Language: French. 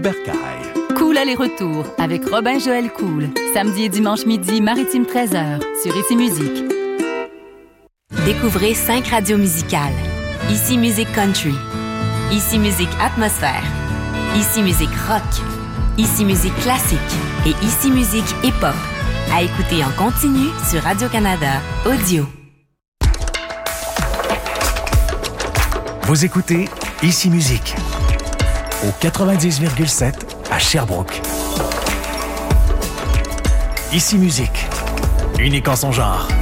Bercail. Cool aller-retour avec Robin-Joël Cool. Samedi et dimanche midi, Maritime 13h, sur Ici Musique. Découvrez 5 radios musicales. Ici Musique Country. Ici Musique Atmosphère. Ici Musique Rock. Ici Musique Classique. Et Ici Musique Hip-Hop. À écouter en continu sur Radio-Canada Audio. Vous écoutez Ici Musique au 90,7 à Sherbrooke. Ici Musique, unique en son genre.